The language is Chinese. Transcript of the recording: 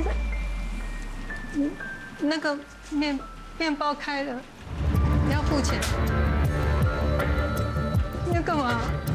先生，那个面包开了，你要付钱。你要干嘛？